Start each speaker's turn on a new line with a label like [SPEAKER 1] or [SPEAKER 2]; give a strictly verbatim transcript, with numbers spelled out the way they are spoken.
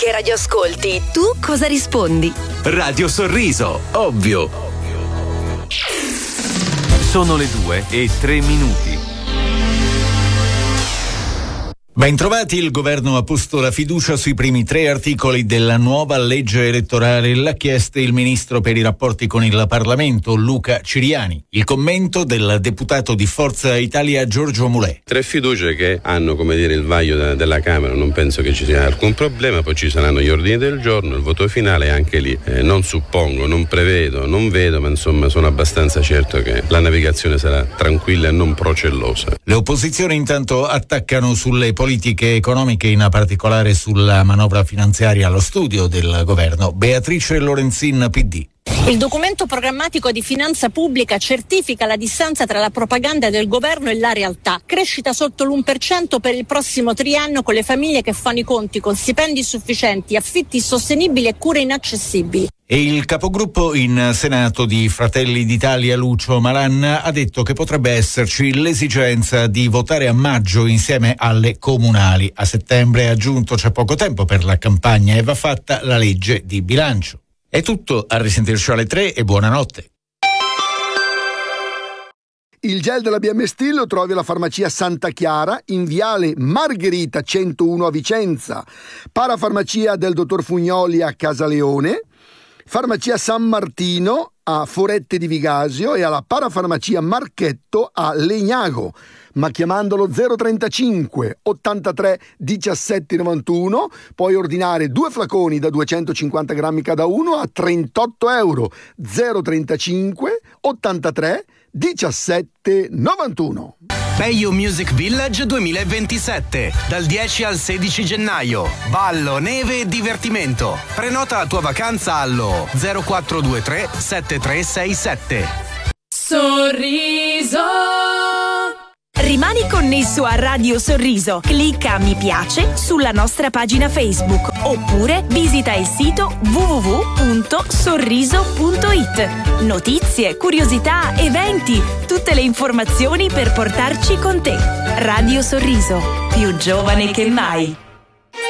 [SPEAKER 1] Che radio ascolti? Tu cosa rispondi?
[SPEAKER 2] Radio Sorriso, ovvio. Sono le due e tre minuti.
[SPEAKER 3] Bentrovati, il governo ha posto la fiducia sui primi tre articoli della nuova legge elettorale. L'ha chiesto il ministro per i rapporti con il Parlamento, Luca Ciriani. Il commento del deputato di Forza Italia, Giorgio Mulè.
[SPEAKER 4] Tre fiducie che hanno, come dire, il vaglio de- della Camera, non penso che ci sia alcun problema, poi ci saranno gli ordini del giorno, il voto finale, anche lì eh, non suppongo, non prevedo, non vedo, ma insomma sono abbastanza certo che la navigazione sarà tranquilla e non procellosa.
[SPEAKER 3] Le opposizioni intanto attaccano sulle politiche economiche, in particolare sulla manovra finanziaria allo studio del governo. Beatrice Lorenzin, P D.
[SPEAKER 5] Il documento programmatico di finanza pubblica certifica la distanza tra la propaganda del governo e la realtà. Crescita sotto l'uno per cento per il prossimo triennio, con le famiglie che fanno i conti con stipendi sufficienti, affitti sostenibili e cure inaccessibili.
[SPEAKER 3] E il capogruppo in Senato di Fratelli d'Italia, Lucio Malan, ha detto che potrebbe esserci l'esigenza di votare a maggio insieme alle comunali. A settembre, ha aggiunto, c'è poco tempo per la campagna e va fatta la legge di bilancio. È tutto, a risentirci alle tre e buonanotte.
[SPEAKER 6] Il gel della B M Steel lo trovi alla farmacia Santa Chiara in viale Margherita centouno a Vicenza, parafarmacia del dottor Fugnoli a Casaleone, farmacia San Martino a Forette di Vigasio e alla parafarmacia Marchetto a Legnago. Ma chiamandolo zero trentacinque ottantatré diciassette novantuno puoi ordinare due flaconi da duecentocinquanta grammi cada uno a trentotto euro. zero trentacinque ottantatré diciassette novantuno.
[SPEAKER 7] Peio Music Village duemilaventisette, dal dieci al sedici gennaio. Ballo, neve e divertimento. Prenota la tua vacanza allo zero quattro due tre sette tre sei sette.
[SPEAKER 8] Sorriso.
[SPEAKER 1] Rimani connesso a Radio Sorriso. Clicca mi piace sulla nostra pagina Facebook oppure visita il sito w w w punto sorriso punto i t. Notizie, curiosità, eventi, tutte le informazioni per portarci con te. Radio Sorriso, più giovane che mai.